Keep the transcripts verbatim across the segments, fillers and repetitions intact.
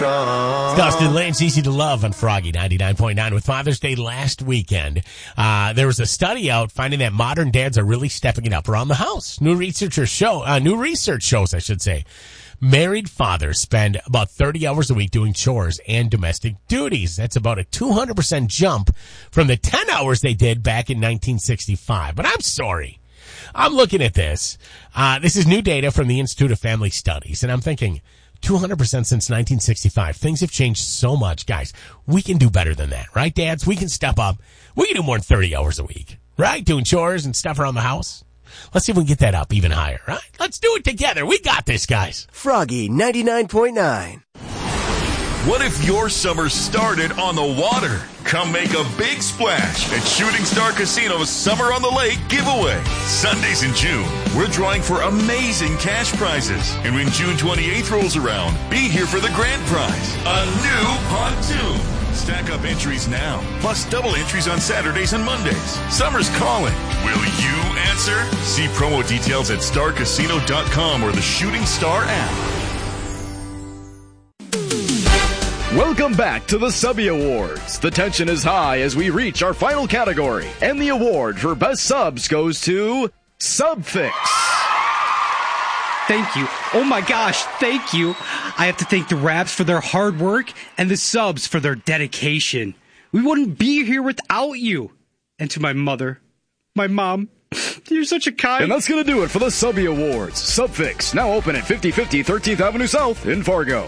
Dustin Lynch, Easy to Love on Froggy ninety-nine point nine. With Father's Day last weekend, uh, there was a study out finding that modern dads are really stepping it up around the house. New researchers show, uh, new research shows, I should say, married fathers spend about thirty hours a week doing chores and domestic duties. That's about a two hundred percent jump from the ten hours they did back in nineteen sixty-five. But I'm sorry. I'm looking at this. Uh, this is new data from the Institute of Family Studies, and I'm thinking, two hundred percent since nineteen sixty-five. Things have changed so much. Guys, we can do better than that, right, dads? We can step up. We can do more than thirty hours a week, right? Doing chores and stuff around the house. Let's see if we can get that up even higher, right? Let's do it together. We got this, guys. Froggy ninety-nine point nine. What if your summer started on the water? Come make a big splash at Shooting Star Casino's Summer on the Lake giveaway. Sundays in June, we're drawing for amazing cash prizes. And when June twenty-eighth rolls around, be here for the grand prize, a new pontoon. Stack up entries now, plus double entries on Saturdays and Mondays. Summer's calling. Will you answer? See promo details at star casino dot com or the Shooting Star app. Welcome back to the Subby Awards. The tension is high as we reach our final category, and the award for Best Subs goes to Subfix. Thank you. Oh my gosh, thank you. I have to thank the Raps for their hard work and the Subs for their dedication. We wouldn't be here without you. And to my mother, my mom, you're such a kind... And that's going to do it for the Subby Awards. Subfix, now open at fifty fifty thirteenth Avenue South in Fargo.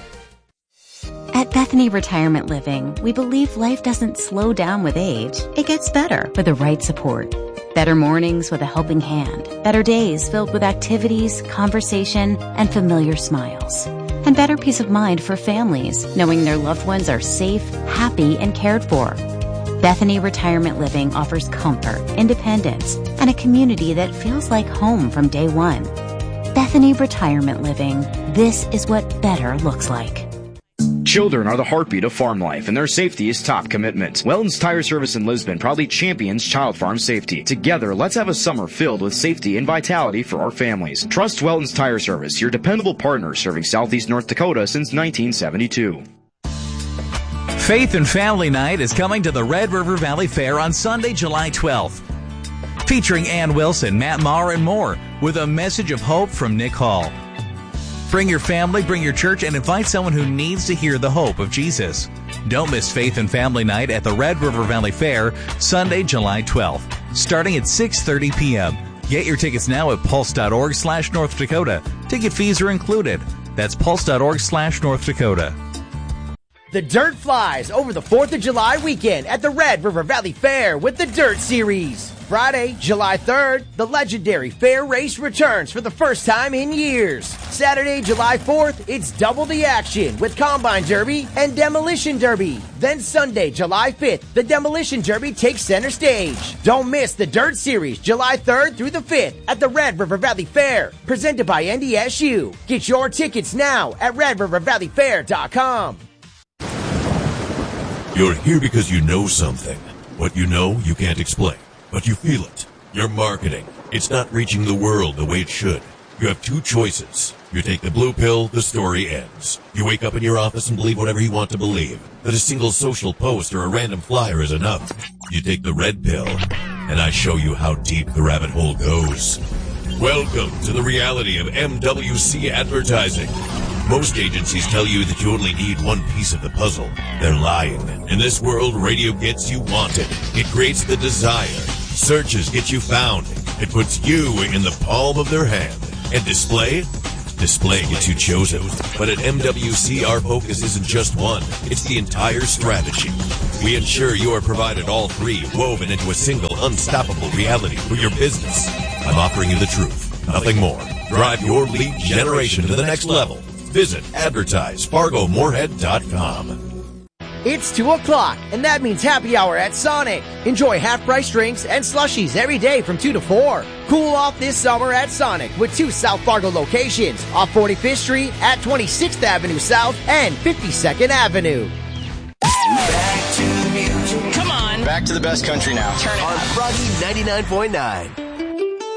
At Bethany Retirement Living, we believe life doesn't slow down with age. It gets better with the right support. Better mornings with a helping hand. Better days filled with activities, conversation, and familiar smiles. And better peace of mind for families, knowing their loved ones are safe, happy, and cared for. Bethany Retirement Living offers comfort, independence, and a community that feels like home from day one. Bethany Retirement Living. This is what better looks like. Children are the heartbeat of farm life, and their safety is top commitment. Welton's Tire Service in Lisbon proudly champions child farm safety. Together, let's have a summer filled with safety and vitality for our families. Trust Welton's Tire Service, your dependable partner serving Southeast North Dakota since nineteen seventy-two. Faith and Family Night is coming to the Red River Valley Fair on Sunday, July twelfth. Featuring Ann Wilson, Matt Maher, and more, with a message of hope from Nick Hall. Bring your family, bring your church, and invite someone who needs to hear the hope of Jesus. Don't miss Faith and Family Night at the Red River Valley Fair, Sunday, July twelfth, starting at six thirty p.m. Get your tickets now at pulse.org slash North Dakota. Ticket fees are included. That's pulse.org slash North Dakota. The Dirt flies over the fourth of July weekend at the Red River Valley Fair with the Dirt Series. Friday, July third, the legendary fair race returns for the first time in years. Saturday, July fourth, it's double the action with Combine Derby and Demolition Derby. Then Sunday, July fifth, the Demolition Derby takes center stage. Don't miss the Dirt Series, July third through the fifth at the Red River Valley Fair, presented by N D S U. Get your tickets now at red river valley fair dot com. You're here because you know something. What you know, you can't explain, but you feel it. Your marketing, it's not reaching the world the way it should. You have two choices. You take the blue pill, the story ends. You wake up in your office and believe whatever you want to believe, that a single social post or a random flyer is enough. You take the red pill, and I show you how deep the rabbit hole goes. Welcome to the reality of M W C advertising. Most agencies tell you that you only need one piece of the puzzle. They're lying. In this world, radio gets you wanted. It creates the desire. Searches get you found. It puts you in the palm of their hand. And display? Display gets you chosen. But at M W C, our focus isn't just one. It's the entire strategy. We ensure you are provided all three, woven into a single, unstoppable reality for your business. I'm offering you the truth, nothing more. Drive your lead generation to the next level. Visit advertise fargo moorhead dot com. It's two o'clock, and that means happy hour at Sonic. Enjoy half-price drinks and slushies every day from two to four. Cool off this summer at Sonic with two South Fargo locations off forty-fifth Street at twenty-sixth Avenue South and fifty-second Avenue. Back to the music. Come on. Back to the best country now. Turn it on up. Froggy ninety-nine point nine.